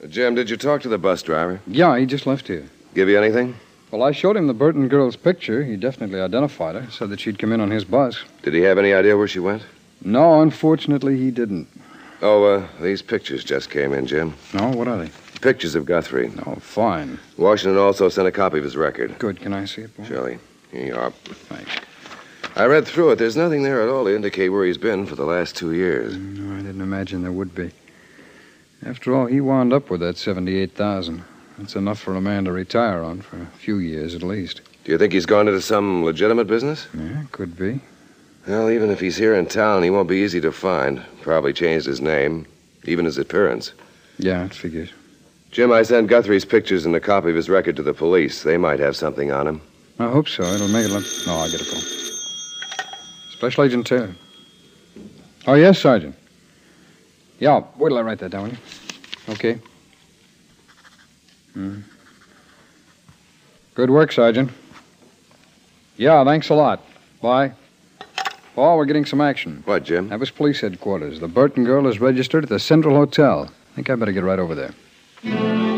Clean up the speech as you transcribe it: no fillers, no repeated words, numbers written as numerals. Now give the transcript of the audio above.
Jim, did you talk to the bus driver? Yeah, he just left here. Give you anything? Well, I showed him the Burton girl's picture. He definitely identified her. Said that she'd come in on his bus. Did he have any idea where she went? No, unfortunately, he didn't. Oh, these pictures just came in, Jim. No, what are they? Pictures of Guthrie. Oh, fine. Washington also sent a copy of his record. Good. Can I see it, boy? Surely. Here you are. Thanks. I read through it. There's nothing there at all to indicate where he's been for the last 2 years. No, I didn't imagine there would be. After all, he wound up with that $78,000. That's enough for a man to retire on for a few years at least. Do you think he's gone into some legitimate business? Yeah, could be. Well, even if he's here in town, he won't be easy to find. Probably changed his name, even his appearance. Yeah, it figures. Jim, I sent Guthrie's pictures and a copy of his record to the police. They might have something on him. I hope so. It'll make it look... No, I'll get a call. Special Agent Taylor. Oh, yes, Sergeant. Yeah, wait till I write that down, will you? Okay. Good work, Sergeant. Yeah, thanks a lot. Bye. Paul, we're getting some action. What, Jim? That was police headquarters. The Burton girl is registered at the Central Hotel. I think I better get right over there.